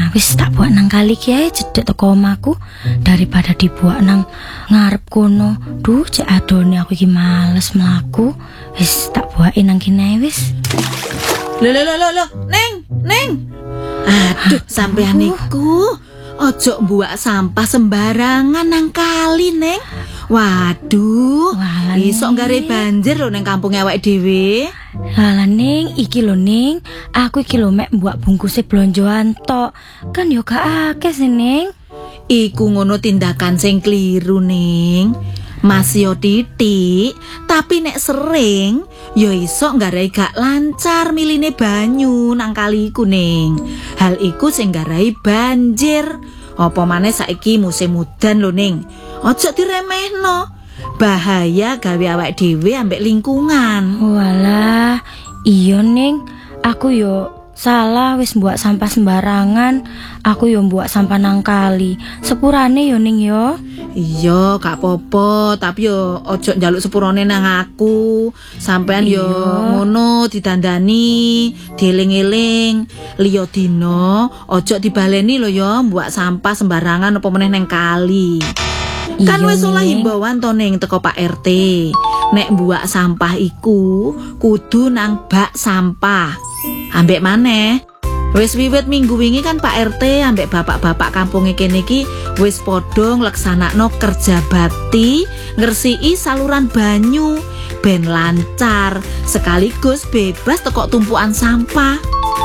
Wis tak buat nang kali kiai cedek teko omahku daripada dibuat nang ngarep kono. Duh, cek adone aku iki males mlaku. Wis tak buatin nang kene wis. Lho, Neng. Aduh, sampean niku ojo mbuak sampah sembarangan nang kali, Neng. Waduh, iso nggare banjir lho nang kampunge awake dhewe. Lah Ning, iki lho Ning, aku iki lho mek mbuak bungkuse blonjoan tok. Kan yo gak akeh sih Ning. Iku ngono tindakan sing kliru, Ning. Mas yo titik, tapi nek sering yo iso nggarai gak lancar miline banyu nang kali iku, Ning. Hal iku sing nggarai banjir. Apa maneh saiki musim udan lho, Ning. Ojo diremehno. Bahaya gawe awake dhewe ambek lingkungan. Walah, iya Ning, aku yo salah wis mbuak sampah sembarangan. Aku yo mbuak sampah nang kali. Sepurane yo Ning yo. Iya, gak apa-apa, tapi yo ojo njaluk sepurane nang aku. Sampean yo ngono didandani, dieling-eling. Liya dina ojo dibaleni lho yo mbuak sampah sembarangan apa meneh nang kali. Kan wis oleh himbauan to Ning teko Pak RT. Nek mbuak sampah iku kudu nang bak sampah. Ambek maneh wis wiwit minggu wingi kan Pak RT ambek bapak-bapak kampunge kene iki wis padha ngleksanakno kerja bakti ngresiki saluran banyu ben lancar sekaligus bebas teko tumpukan sampah.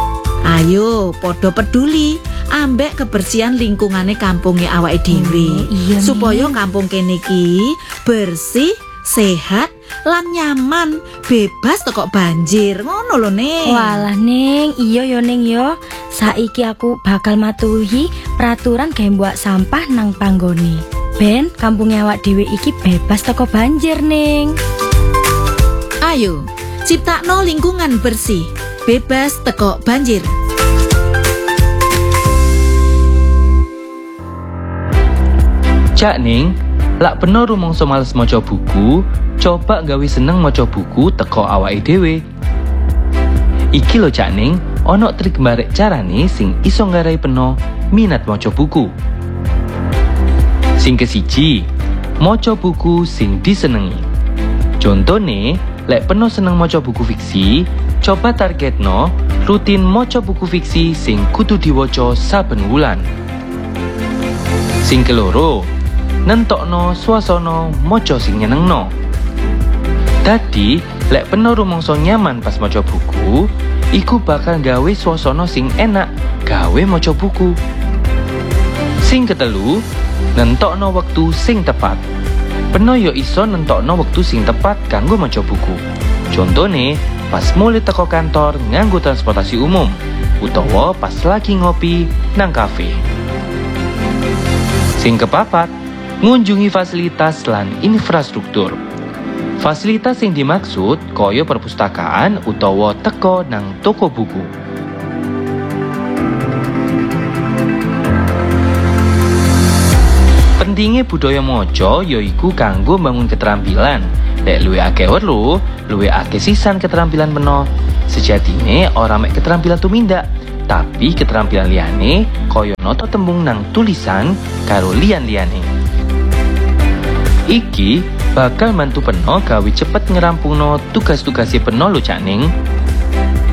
Ayo padha peduli ambek kebersihan lingkungane kampunge awake dhewe supaya kampung kene iki bersih, sehat lan nyaman, bebas teko banjir. Ngono lho Ning. Walah Ning, iya yo Ning yo. Saiki aku bakal matuhi peraturan gawe mbuak sampah nang panggone. Ben kampunge awak dhewe iki bebas teko banjir Ning. Ayo, ciptakno lingkungan bersih, bebas teko banjir. Cak Ning, lak peno rumangsa males maca buku, coba gawe seneng maca buku teko awake dhewe. Iki lho Cak Ning, ana trik mbarek carane sing iso ngarai peno minat maca buku. Sing kesiji, maca buku sing disenengi. Contone, lek peno seneng maca buku fiksi, coba targetno rutin maca buku fiksi sing kudu diwaca saben wulan. Sing keloro, nentokno swasana maca sing nyenengno. Dadi, lek peno rumangsa nyaman pas maca buku, iku bakal gawe swasana sing enak gawe maca buku. Sing ketelu, nentokno wektu sing tepat. Peno yo iso nentokno wektu sing tepat kanggo maca buku. Contone, pas mulai teko kantor nganggo transportasi umum, utawa pas lagi ngopi nang kafe. Sing kepapat, ngunjungi fasilitas lan infrastruktur. Fasilitas yang dimaksud kaya perpustakaan utawa teko nang toko buku. Pentingnya budaya maca yaiku kanggo bangun keterampilan. Lek luwih akeh weruh, luwih akeh sisan keterampilan peno. Sejatine ora mek keterampilan tumindak, tapi keterampilan liyane kaya nata tembung nang tulisan karo liyan-liyane. Iki bakal bantu peno gawe cepet ngerampungno tugas-tugase peno lho Cak Ning.